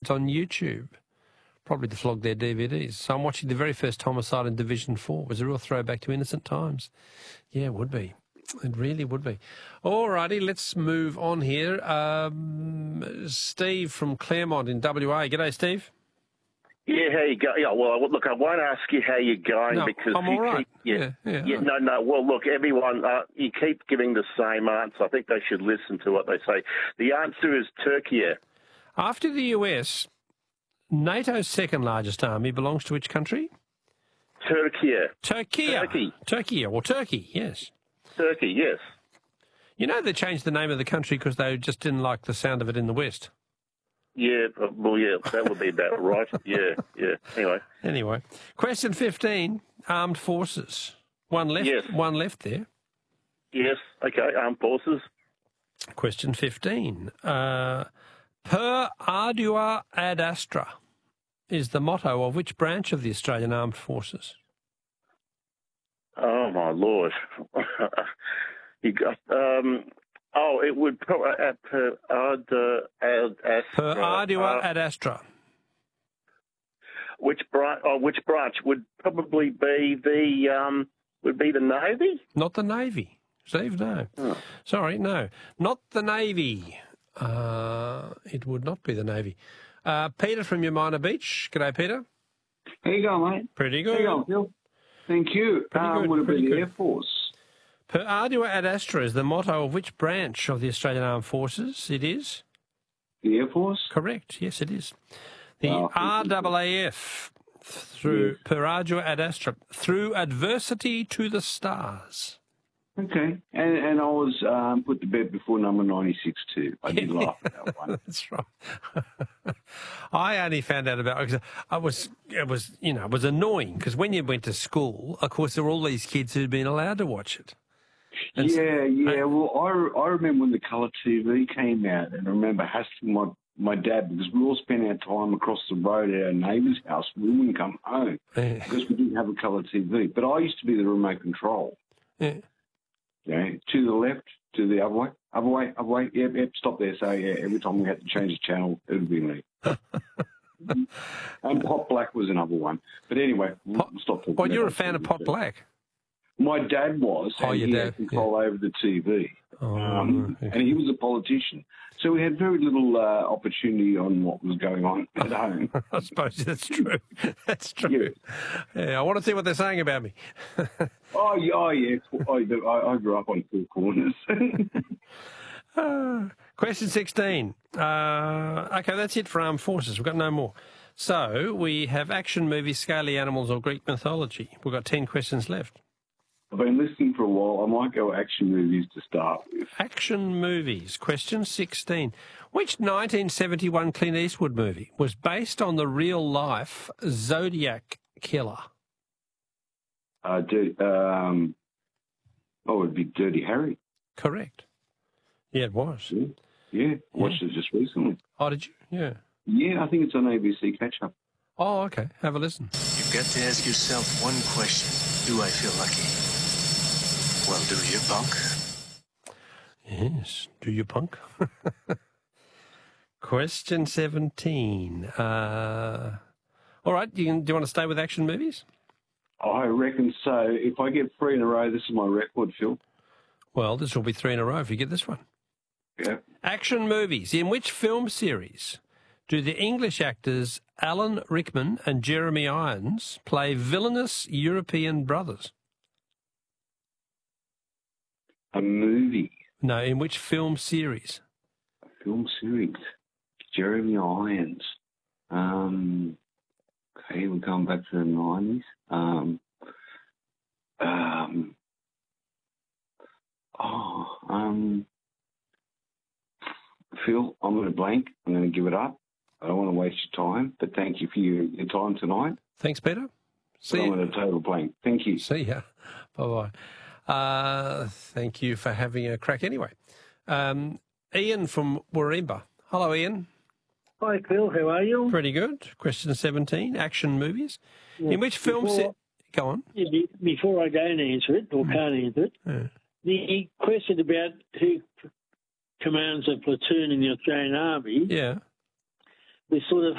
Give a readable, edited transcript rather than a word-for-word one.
It's on YouTube. Probably to flog their DVDs. So I'm watching the very first Homicide in Division 4. It was a real throwback to innocent times. Yeah, it would be. It really would be. All righty, let's move on here. Steve from Claremont in WA. G'day, Steve. Yeah, how you go? Yeah, well, look, I won't ask you how you're going No, because I'm all right. No. Well, look, everyone, you keep giving the same answer. I think they should listen to what they say. The answer is Turkey. After the US, NATO's second largest army belongs to which country? Turkey. Turkey, or Turkey, yes. Turkey, yes. You know they changed the name of the country because they just didn't like the sound of it in the West. Yeah, well, yeah, that would be about right. Yeah. Anyway, question 15, armed forces. One left, Yes. One left there. Yes, okay, armed forces. Question 15. Per ardua ad astra is the motto of which branch of the Australian Armed Forces? Oh, my Lord. You got, it would probably, per ardua ad astra. Which branch would probably be the Navy? Not the Navy. Steve, no. Oh. Sorry, no. Not the Navy. It would not be the Navy. Peter from Yamina Beach. G'day, Peter. How you going, mate? Pretty good. How you going, Phil? Thank you. Pretty good, Would it pretty be the good. Air Force? Per ardua ad astra is the motto of which branch of the Australian Armed Forces? It is? The Air Force? Correct. Yes, it is. The Oh, RAAF, through per ardua ad astra, through adversity to the stars. Okay. And I was put to bed before number 96 too. I did laugh at that one. That's right. I only found out about it because it was annoying because when you went to school, of course, there were all these kids who'd been allowed to watch it. And Well, I remember when the colour TV came out, and I remember hassling my dad because we all spent our time across the road at our neighbour's house. We wouldn't come home because we didn't have a colour TV. But I used to be the remote control. Yeah. To the left, to the other way. Yep, stop there. So, every time we had to change the channel, it would be me. And Pot Black was another one. But anyway, we'll stop talking. Well, you're a fan of Pot Black. My dad was, and he had control over the TV. And he was a politician. So we had very little opportunity on what was going on at home. I suppose that's true. That's true. Yeah, I want to see what they're saying about me. Oh, yeah. I grew up on four corners. Question 16. Okay, that's it for armed forces. We've got no more. So we have action movies, scaly animals, or Greek mythology. We've got 10 questions left. I've been listening for a while. I might go action movies to start with. Action movies. Question 16. Which 1971 Clint Eastwood movie was based on the real-life Zodiac killer? It'd be Dirty Harry. Correct. Yeah, it was. Yeah. Watched it just recently. Oh, did you? Yeah. Yeah, I think it's on ABC Catch-Up. Oh, okay. Have a listen. You've got to ask yourself one question. Do I feel lucky? Well, do you, punk? Yes. Do you, punk? Question 17. All right. Do you want to stay with action movies? I reckon so. If I get 3 in a row, this is my record, Phil. Well, this will be 3 in a row if you get this one. Yeah. Action movies. In which film series do the English actors Alan Rickman and Jeremy Irons play villainous European brothers? A movie. No, in which film series? A film series. Jeremy Irons. Okay, we're going back to the 90s. Phil, I'm going to blank. I'm going to give it up. I don't want to waste your time, but thank you for your time tonight. Thanks, Peter. See I'm you. at a total blank. Thank you. See ya. Bye-bye. Thank you for having a crack anyway. Ian from Warringah. Hello, Ian. Hi, Phil. How are you? Pretty good. Question 17, action movies. Yeah, In which film... Go on. Before I go and answer it, or can't answer it, the question about who commands a platoon in the Australian Army, Yeah. was sort of